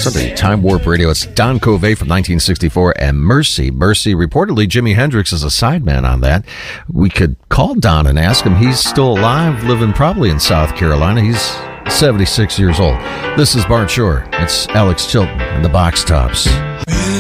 Sunday Time Warp Radio. It's Don Covey from 1964 and Mercy. Mercy, reportedly Jimi Hendrix is a sideman on that. We could call Don and ask him. He's still alive, living probably in South Carolina. He's 76 years old. This is Bart Shore. It's Alex Chilton and the Box Tops.